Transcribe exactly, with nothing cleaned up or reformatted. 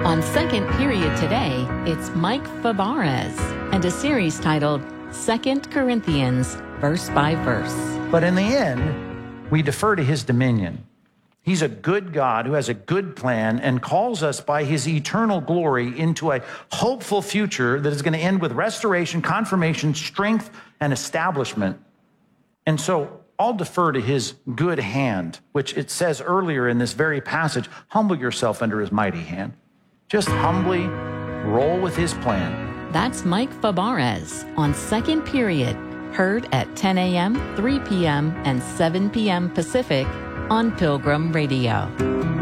On Second Period today, it's Mike Fabarez and a series titled Second Corinthians, Verse by Verse. But in the end, we defer to his dominion. He's a good God who has a good plan and calls us by his eternal glory into a hopeful future that is going to end with restoration, confirmation, strength, and establishment. And so I'll defer to his good hand, which it says earlier in this very passage, humble yourself under his mighty hand. Just humbly roll with his plan. That's Mike Fabarez on Second Period, heard at ten a.m., three p.m., and seven p.m. Pacific on Pilgrim Radio.